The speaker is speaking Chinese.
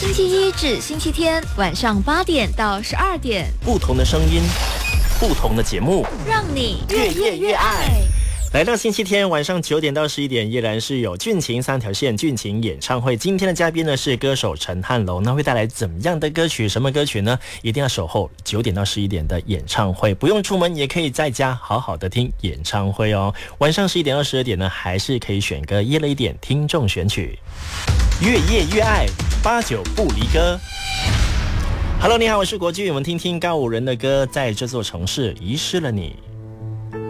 星期一至星期天晚上8点到12点， 不同的声音，不同的节目， 让你越夜越爱。 来到星期天晚上9点到11点，依然是有俊情3条线俊情演唱会。今天的嘉宾呢是歌手陈汉龙，那会带来怎么样的歌曲？什么歌曲呢？一定要守候9点到11点的演唱会，不用出门也可以在家好好的听演唱会哦。晚上11点到12点呢，还是可以选歌夜了一点听众选曲，越夜越爱，89不离歌。Hello， 你好，我是国巨，我们听听告五人的歌，在这座城市遗失了你。